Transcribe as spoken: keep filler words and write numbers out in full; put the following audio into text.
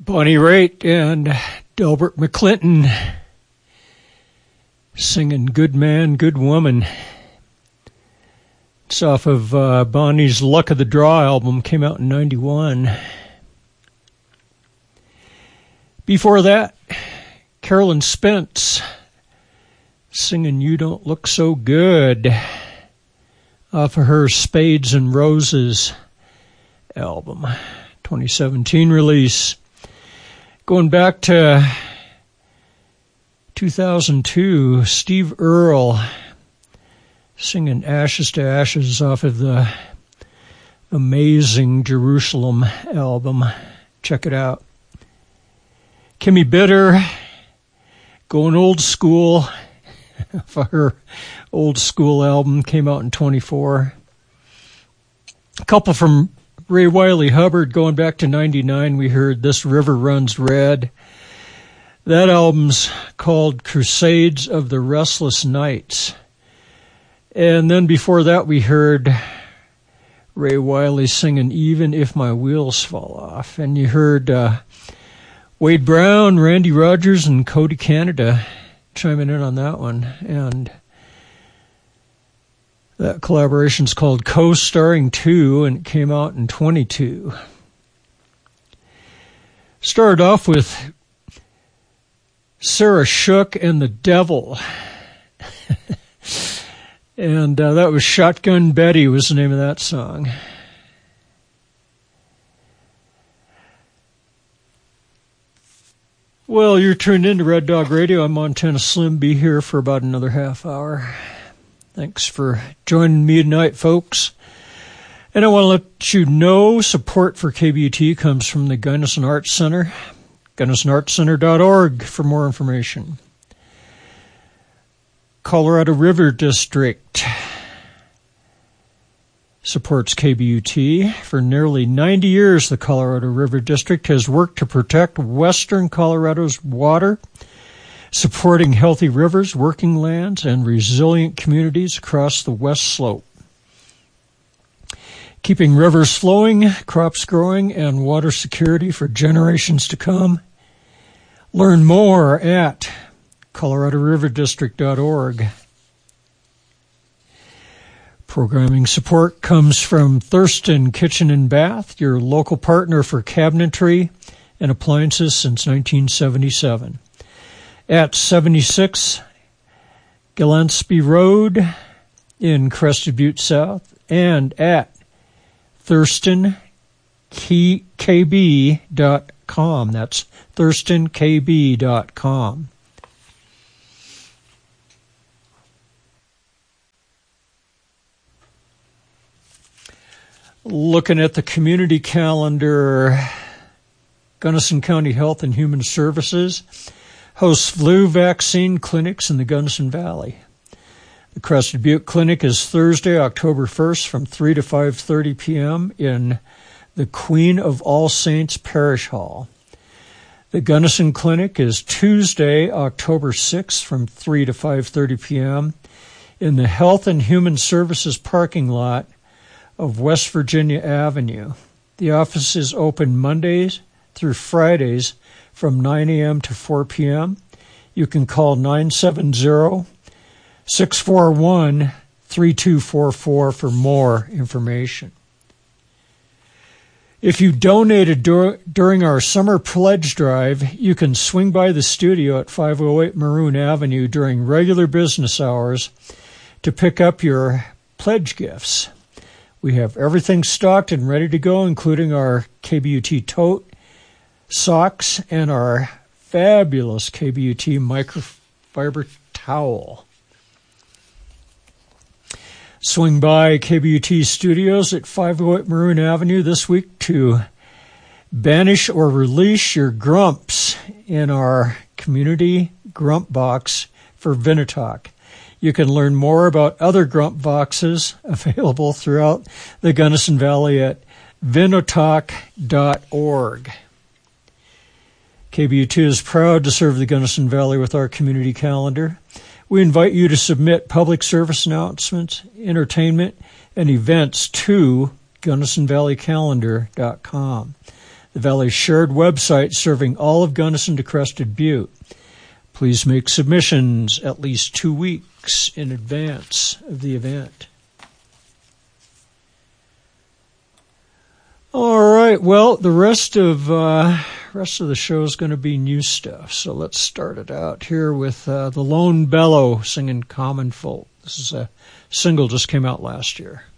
Bonnie Raitt and Delbert McClinton singing Good Man, Good Woman. It's off of uh, Bonnie's Luck of the Draw album, came out in ninety-one. Before that, Carolyn Spence singing You Don't Look So Good off of her Spades and Roses album, twenty seventeen release. Going back to two thousand two, Steve Earle singing Ashes to Ashes off of the Amazing Jerusalem album. Check it out. Kimmy Bitter going old school for her old school album, came out in twenty-four. A couple from Ray Wiley Hubbard going back to ninety-nine. We heard This River Runs Red. That album's called Crusades of the Restless Nights. And then before that we heard Ray Wiley singing Even If My Wheels Fall Off. And you heard uh, Wade Brown, Randy Rogers, and Cody Canada chiming in on that one. And that collaboration's called Co-Starring two, and it came out in twenty-two. Started off with Sarah Shook and the Devil. And uh, that was Shotgun Betty was the name of that song. Well, you're tuned into Red Dog Radio. I'm Montana Slim. Be here for about another half hour. Thanks for joining me tonight, folks. And I want to let you know support for K B U T comes from the Gunnison Arts Center, gunnison arts center dot org for more information. Colorado River District supports K B U T. For nearly ninety years, the Colorado River District has worked to protect western Colorado's water, supporting healthy rivers, working lands, and resilient communities across the West Slope. Keeping rivers flowing, crops growing, and water security for generations to come. Learn more at colorado river district dot org. Programming support comes from Thurston Kitchen and Bath, your local partner for cabinetry and appliances since nineteen seventy-seven. At seventy-six Gillespie Road in Crested Butte South, and at thurston k b dot com. That's thurston k b dot com. Looking at the community calendar, Gunnison County Health and Human Services hosts flu vaccine clinics in the Gunnison Valley. The Crested Butte Clinic is Thursday, October first from three to five thirty p.m. in the Queen of All Saints Parish Hall. The Gunnison Clinic is Tuesday, October sixth from three to five thirty p.m. in the Health and Human Services parking lot of West Virginia Avenue. The office is open Mondays through Fridays from nine a.m. to four p.m. You can call nine seven zero, six four one, three two four four for more information. If you donated dur- during our summer pledge drive, you can swing by the studio at five oh eight Maroon Avenue during regular business hours to pick up your pledge gifts. We have everything stocked and ready to go, including our K B U T tote, socks, and our fabulous K B U T microfiber towel. Swing by K B U T Studios at five oh eight Maroon Avenue this week to banish or release your grumps in our community grump box for Vinitalk. You can learn more about other grump boxes available throughout the Gunnison Valley at vinotalk dot org. K B U T is proud to serve the Gunnison Valley with our community calendar. We invite you to submit public service announcements, entertainment, and events to gunnison valley calendar dot com. the Valley's shared website serving all of Gunnison to Crested Butte. Please make submissions at least two weeks in advance of the event. All right, well, the rest of uh, rest of the show is going to be new stuff. So let's start it out here with uh, the Lone Bellow singing Common Folk. This is a single just came out last year.